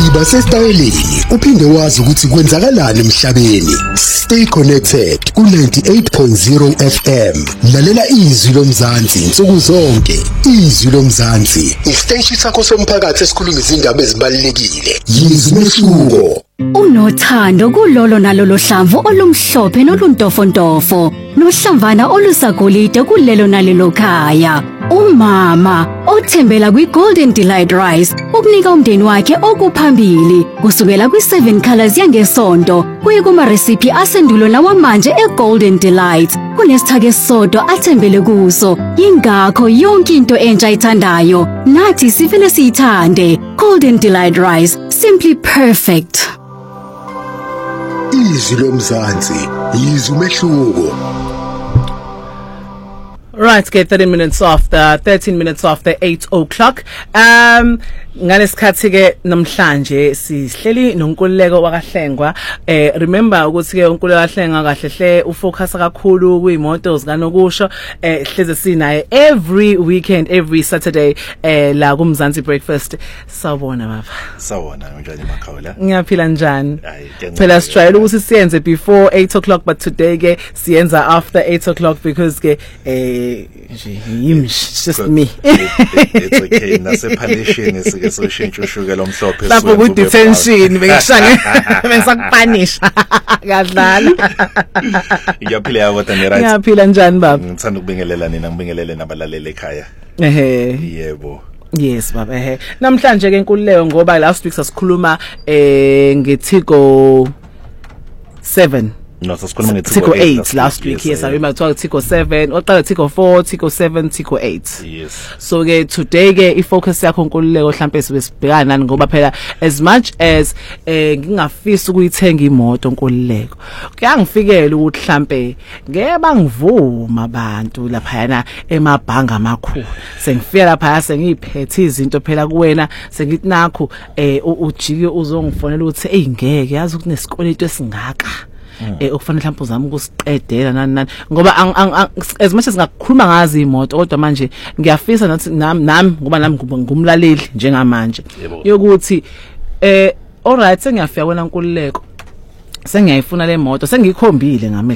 Yiba sesitayeleni uphinde wazi ukuthi kwenzakalani emhlabeni. Stay connected ku98.0 FM. Lalela izwi lomzansi insuku zonke. Izwi lomzansi, isiteshi sakho somphakathi esikhuluma izindaba ezibalulekile. Yizwi umehluko. Unothando kulolo nalolo hlamvu olumhlophe noluntofontofo, nohlamvana olusagolide kulelo nalelo khaya. Umama othembela kwi-Golden Delight Rice ukunika umndeni wakhe okuphambili kusukela kwi7 colors yangesonto kuye kuma recipe asendulo nawamanje eGolden Delight. Kunesithake sodwa athembele kuso, ingakho yonke into entsha ayithandayo nathi sivele siyithande. Golden Delight Rice, simply perfect. Izwi lomzansi, yizwi umehluko. Right, get 13 minutes after 8 o'clock. Ngalesikhathi ke namhlanje sihleli noNkululeko wakaHlengwa. Remember ukuthi ke uNkululeko wakaHlengwa kahle ufocus kakhulu kuyimoto zikanokusho. Hleze sinaye every weekend, every Saturday la kuMzansi breakfast. Sawubona baba. Sawubona njani Makhawula? Ngiyaphila njani? Phela sitrayela ukuthi siyenze before 8 o'clock but today ke siyenza after 8 o'clock because ke just me. It's okay. Nasepanishini sike soshintsha ushukela omhlophe lapho ku detention bengishanga bengisakupanish kadlala. Ngiyaphila yabo tani right. Ngiyaphila njani baba? Ngithanda ukubingelela nina, ngibingelele nabalaleli ekhaya. Yebo. Yes baba namhlanje ke Nkululeko ngoba last week sasikhuluma ngeTigo 7. No, sasikhuluma ngeTigo 8 last week. Yes, I remember talking Tigo 7, oqala Tigo 4, Tigo 7, Tigo 8. Yes. So ke today ke ifocus yakho Nkululeko mhlambe sibesibhekana nani ngoba phela as much as ngingafisa ukuyithenga imoto Nkululeko. Kuyangifikela ukuthi mhlambe ngeke bangivuma abantu lapha yana emabhanga amakhulu. Sengifika lapha sengiphethe izinto phela kuwena sengithi nakho ujike uzongifonela ukuthi hey ngeke yazi ukuthi nesikweletu esingaka. Okufanele mhlawumbe uzama ukusiqedela nani ngoba as much as ngakukhuluma ngazi imoto kodwa manje ngiyafisa nathi nami ngoba nami ngumlaleli njengamanje yokuthi alright sengiyafika wena Nkululeko sengiyayifuna le moto sengikhombile ngami